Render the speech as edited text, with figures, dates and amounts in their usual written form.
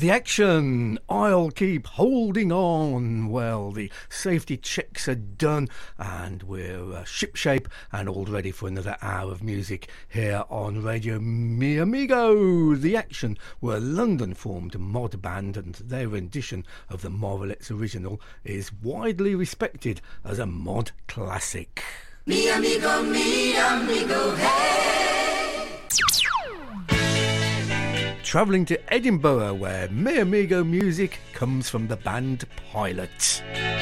The action, I'll keep holding on. Well, the safety checks are done and we're shipshape and all ready for another hour of music here on Radio Mi Amigo. The Action were a London-formed mod band and their rendition of the Moralettes original is widely respected as a mod classic. Mi amigo, hey! Travelling to Edinburgh where Mi Amigo music comes from the band Pilot.